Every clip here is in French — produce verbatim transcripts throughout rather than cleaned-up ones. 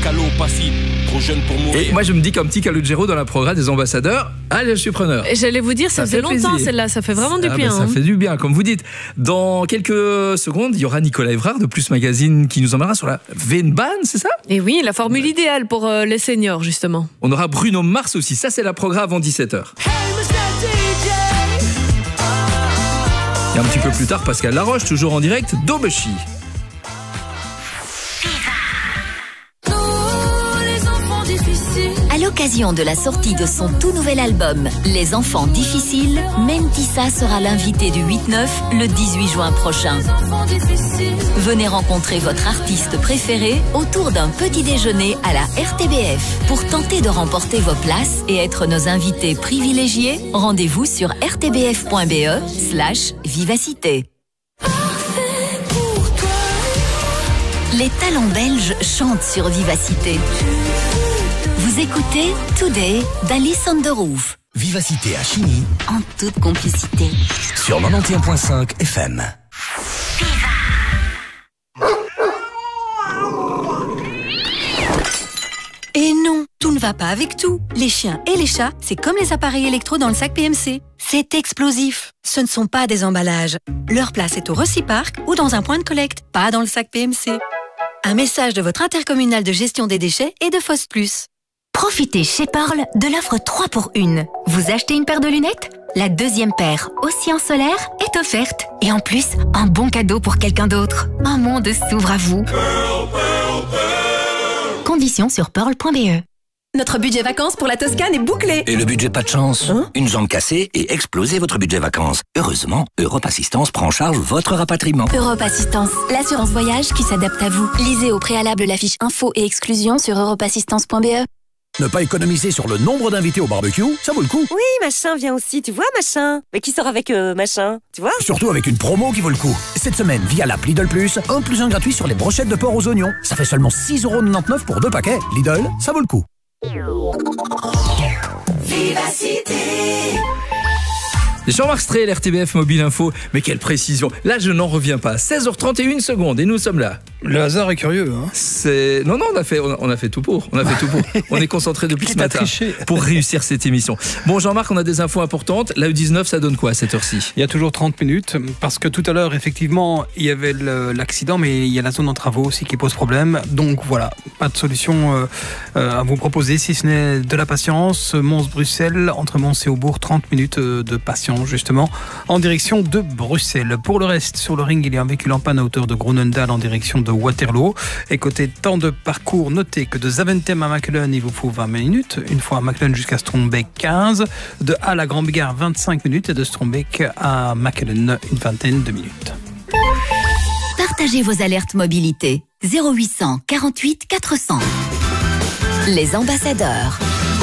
Calo, passif, trop jeune pour mourir. Et moi je me dis qu'un petit Calogero dans la programme des ambassadeurs, allez je suis preneur. Et j'allais vous dire, ça, ça faisait longtemps plaisir. Celle-là, ça fait vraiment du ah bien. Ben, ça hein. fait du bien, comme vous dites. Dans quelques secondes, il y aura Nicolas Évrard de Plus Magazine qui nous emmènera sur la Vennbahn, c'est ça? Et oui, la formule ouais. idéale pour euh, les seniors justement. On aura Bruno Mars aussi, ça c'est la programme avant dix-sept heures. Et un petit peu plus tard, Pascal Laroche, toujours en direct d'Aubechi. À l'occasion de la sortie de son tout nouvel album, Les Enfants Difficiles, Mentissa sera l'invité du huit neuf le dix-huit juin prochain. Venez rencontrer votre artiste préféré autour d'un petit déjeuner à la R T B F. Pour tenter de remporter vos places et être nos invités privilégiés, rendez-vous sur r t b f point b e slash vivacité. Les talents belges chantent sur Vivacité. Vous écoutez Today d'Alice on the Roof. Vivacité à Chigny. En toute complicité. Sur quatre-vingt-onze virgule cinq F M. Et non, tout ne va pas avec tout. Les chiens et les chats, c'est comme les appareils électro dans le sac P M C. C'est explosif. Ce ne sont pas des emballages. Leur place est au Reciparc ou dans un point de collecte, pas dans le sac P M C. Un message de votre intercommunal de gestion des déchets et de Foss Plus. Profitez chez Pearl de l'offre trois pour un. Vous achetez une paire de lunettes? La deuxième paire, aussi en solaire, est offerte. Et en plus, un bon cadeau pour quelqu'un d'autre. Un monde s'ouvre à vous. Pearl, Pearl, Pearl. Conditions sur pearl point b e. Notre budget vacances pour la Toscane est bouclé. Et le budget pas de chance hein? Une jambe cassée et explosez votre budget vacances. Heureusement, Europe Assistance prend en charge votre rapatriement. Europe Assistance, l'assurance voyage qui s'adapte à vous. Lisez au préalable la fiche info et exclusion sur europe assistance point b e. Ne pas économiser sur le nombre d'invités au barbecue, ça vaut le coup. Oui, machin vient aussi, tu vois, machin. Mais qui sort avec euh, machin, tu vois? Surtout avec une promo qui vaut le coup. Cette semaine, via l'app Lidl Plus, un plus un gratuit sur les brochettes de porc aux oignons. Ça fait seulement six euros quatre-vingt-dix-neuf pour deux paquets. Lidl, ça vaut le coup. Vivacité. Jean-Marc Strel, R T B F Mobile Info. Mais quelle précision. Là, je n'en reviens pas. seize heures trente et une secondes et nous sommes là. Le hasard est curieux. Hein. C'est... Non, non, on a, fait, on, a, on a fait tout pour. On a fait tout pour. On est concentré depuis ce matin pour réussir cette émission. Bon, Jean-Marc, on a des infos importantes. La U dix-neuf, ça donne quoi à cette heure-ci? Il y a toujours trente minutes. Parce que tout à l'heure, effectivement, il y avait le, l'accident, mais il y a la zone en travaux aussi qui pose problème. Donc voilà, pas de solution euh, euh, à vous proposer, si ce n'est de la patience. Mons-Bruxelles, entre Mons et Aubourg, trente minutes de patience, justement, en direction de Bruxelles. Pour le reste, sur le ring, il y a un véhicule en panne à hauteur de Groenendaal en direction de Waterloo. Et côté temps de parcours, notez que de Zaventem à Mechelen, il vous faut vingt minutes. Une fois à Mechelen jusqu'à Strombeek, quinze. De Halle à Grand-Bigard, vingt-cinq minutes. Et de Strombeek à Mechelen, une vingtaine de minutes. Partagez vos alertes mobilité. zéro huit cent quarante-huit quatre cents. Les ambassadeurs.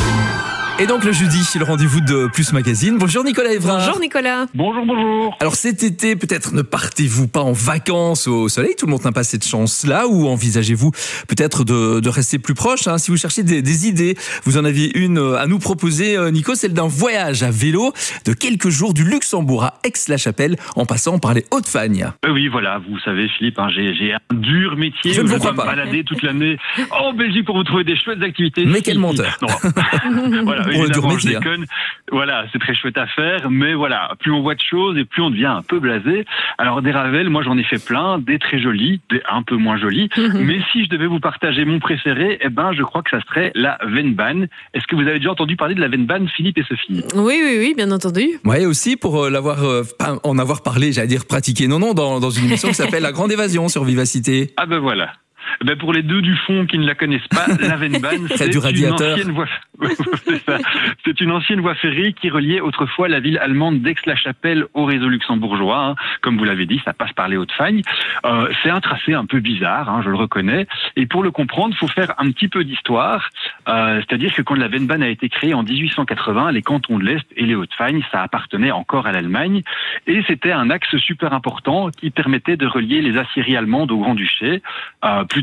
Et donc le jeudi, le rendez-vous de Plus Magazine. Bonjour Nicolas Évrard. Bonjour Nicolas. Bonjour, bonjour. Alors cet été, peut-être ne partez-vous pas en vacances au soleil, tout le monde n'a pas cette chance-là, ou envisagez-vous peut-être de, de rester plus proche, hein, si vous cherchez des, des idées. Vous en aviez une à nous proposer, Nico, celle d'un voyage à vélo de quelques jours du Luxembourg à Aix-la-Chapelle, en passant par les Hauts-de-Fagne. Euh, oui, voilà, vous savez Philippe, hein, j'ai, j'ai un dur métier. Je ne vous crois je pas. Me balader toute l'année en Belgique pour vous trouver des chouettes activités. Mais quel menteur. Voilà, pour le dur métier, je déconne. Voilà, c'est très chouette à faire, mais voilà, plus on voit de choses et plus on devient un peu blasé. Alors des ravels, moi j'en ai fait plein, des très jolis, des un peu moins jolis, mm-hmm. mais si je devais vous partager mon préféré, eh ben je crois que ça serait la Vennbahn. Est-ce que vous avez déjà entendu parler de la Vennbahn, Philippe et Sophie? Oui, oui, oui, bien entendu. Ouais, aussi pour l'avoir, euh, pas en avoir parlé, j'allais dire pratiqué, non, non, dans, dans une émission qui s'appelle La Grande Évasion sur Vivacité. Ah ben voilà. Ben pour les deux du fond qui ne la connaissent pas, la Vennbahn, c'est du radiateur. une ancienne voie. c'est, ça. c'est une ancienne voie ferrée qui reliait autrefois la ville allemande d'Aix-la-Chapelle au réseau luxembourgeois. Hein. Comme vous l'avez dit, ça passe par les Hauts-de-Fagne. Euh, c'est un tracé un peu bizarre, hein, je le reconnais. Et pour le comprendre, il faut faire un petit peu d'histoire. Euh, c'est-à-dire que quand la Vennbahn a été créée en dix-huit cent quatre-vingts, les cantons de l'Est et les Hauts-de-Fagne, ça appartenait encore à l'Allemagne. Et c'était un axe super important qui permettait de relier les aciéries allemandes au Grand-Duché. Euh, plus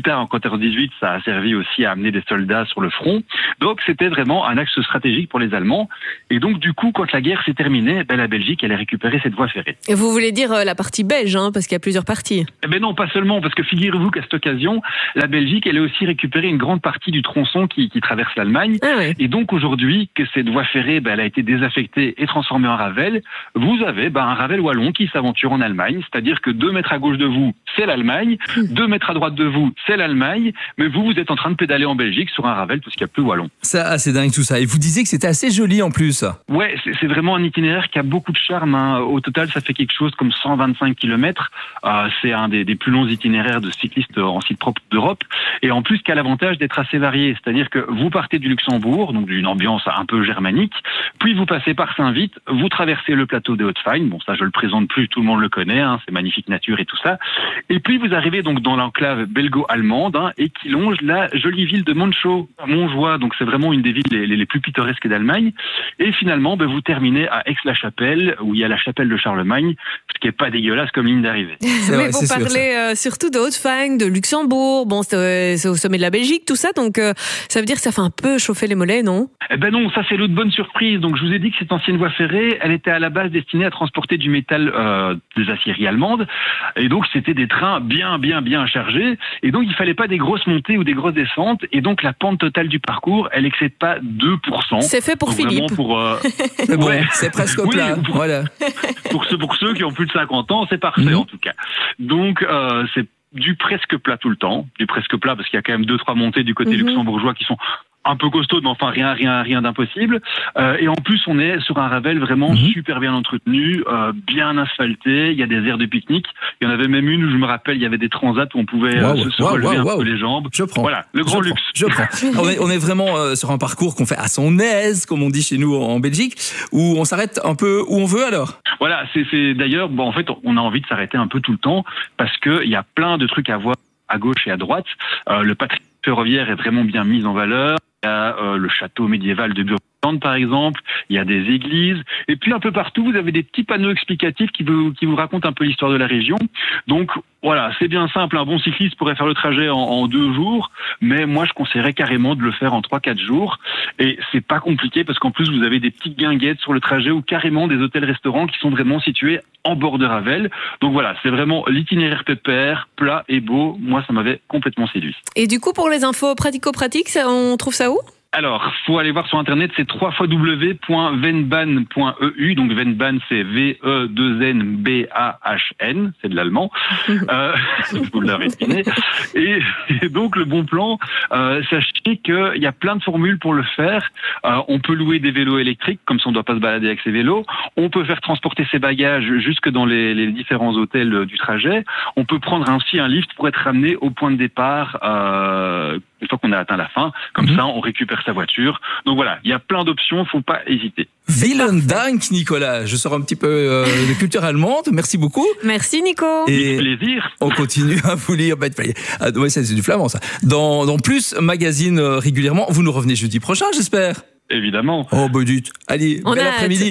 plus tard, en quatorze dix-huit, ça a servi aussi à amener des soldats sur le front. Donc c'était vraiment un axe stratégique pour les Allemands. Et donc du coup, quand la guerre s'est terminée, ben, la Belgique elle a récupéré cette voie ferrée. Et vous voulez dire euh, la partie belge, hein, parce qu'il y a plusieurs parties. Eh ben non, pas seulement, parce que figurez-vous qu'à cette occasion, la Belgique elle a aussi récupéré une grande partie du tronçon qui, qui traverse l'Allemagne. Ah ouais. Et donc aujourd'hui, que cette voie ferrée ben, elle a été désaffectée et transformée en Ravel, vous avez ben, un Ravel wallon qui s'aventure en Allemagne, c'est-à-dire que deux mètres à gauche de vous, c'est l'Allemagne, deux mètres à droite de vous, c'est l'Allemagne, mais vous, vous êtes en train de pédaler en Belgique sur un Ravel parce qu'il n'y a plus wallon. Ça, c'est dingue tout ça. Et vous disiez que c'était assez joli en plus. Ouais, c'est, c'est vraiment un itinéraire qui a beaucoup de charme. Hein. Au total, ça fait quelque chose comme cent vingt-cinq kilomètres. Euh, c'est un des, des plus longs itinéraires de cyclistes en site propre d'Europe. Et en plus, qui a l'avantage d'être assez varié. C'est-à-dire que vous partez du Luxembourg, donc d'une ambiance un peu germanique, puis vous passez par Saint-Vite, vous traversez le plateau des Hautes-Fagnes. Bon, ça, je le présente plus, tout le monde le connaît, hein, c'est magnifique nature et tout ça. Et puis, vous arrivez donc dans l'enclave belgo-allemande hein, et qui longe la jolie ville de Monschau, Montjoie. Donc, c'est vraiment une des villes les, les plus pittoresques d'Allemagne. Et finalement, ben, vous terminez à Aix-la-Chapelle, où il y a la chapelle de Charlemagne, ce qui est pas dégueulasse comme ligne d'arrivée. Mais vrai, vous parlez euh, surtout de Haute-Fagnes, de Luxembourg, bon, c'est, c'est au sommet de la Belgique, tout ça, donc euh, ça veut dire que ça fait un peu chauffer les mollets, non? Eh ben non, ça c'est l'autre bonne surprise. Donc je vous ai dit que cette ancienne voie ferrée, elle était à la base destinée à transporter du métal euh, des aciéries allemandes, et donc c'était des trains bien, bien, bien chargés, et donc il fallait pas des grosses montées ou des grosses descentes, et donc la pente totale du parcours, elle excède pas deux pour cent. C'est fait pour donc Philippe. Pour, euh... C'est bon, ouais. c'est presque Oui, plat. pour, Voilà. pour, ceux, pour ceux qui ont plus de cinquante ans, c'est parfait Mmh. en tout cas. Donc euh, c'est du presque plat tout le temps, du presque plat parce qu'il y a quand même deux trois montées du côté Mmh. luxembourgeois qui sont un peu costaud, mais enfin rien, rien, rien d'impossible. Euh, et en plus, on est sur un Ravel vraiment Mmh. super bien entretenu, euh, bien asphalté. Il y a des aires de pique-nique. Il y en avait même une où je me rappelle, il y avait des transats où on pouvait Wow, euh, se, se wow, relever wow, un wow. peu les jambes. Je prends. Voilà, le grand je luxe. Prends, je prends. On est, on est vraiment euh, sur un parcours qu'on fait à son aise, comme on dit chez nous en Belgique, où on s'arrête un peu où on veut alors. Voilà, c'est, c'est d'ailleurs, bon, en fait, on a envie de s'arrêter un peu tout le temps parce que il y a plein de trucs à voir à gauche et à droite. Euh, le patrimoine ferroviaire est vraiment bien mis en valeur. Il y a euh, le château médiéval de Burgenland, par exemple. Il y a des églises. Et puis, un peu partout, vous avez des petits panneaux explicatifs qui vous, qui vous racontent un peu l'histoire de la région. Donc, voilà, c'est bien simple. Un bon cycliste pourrait faire le trajet en, en deux jours. Mais moi, je conseillerais carrément de le faire en trois, quatre jours. Et c'est pas compliqué parce qu'en plus, vous avez des petites guinguettes sur le trajet ou carrément des hôtels-restaurants qui sont vraiment situés en bord de Ravel. Donc voilà, c'est vraiment l'itinéraire pépère, plat et beau. Moi, ça m'avait complètement séduit. Et du coup, pour les infos pratico-pratiques, ça, on trouve ça où? Alors, faut aller voir sur internet, c'est w w w point venban point e u. Donc Venban, c'est V E deux N B A H N, c'est de l'allemand. euh, vous l'avez deviné. Et, et donc le bon plan, euh, sachez qu'il y a plein de formules pour le faire. Euh, on peut louer des vélos électriques, comme si on ne doit pas se balader avec ses vélos. On peut faire transporter ses bagages jusque dans les, les différents hôtels du trajet. On peut prendre ainsi un lift pour être ramené au point de départ euh, une fois qu'on a atteint la fin. Comme mmh. ça, on récupère sa voiture. Donc voilà, il y a plein d'options, faut pas hésiter. Vielen Dank, Nicolas. Je sors un petit peu euh, de culture allemande. Merci beaucoup. Merci, Nico. Et plaisir. On continue à vous lire. Bah, ah, ouais, c'est du flamand, ça. Dans, dans Plus Magazine euh, régulièrement. Vous nous revenez jeudi prochain, j'espère. Évidemment. Oh, bah, dites. Allez, on bel a après-midi.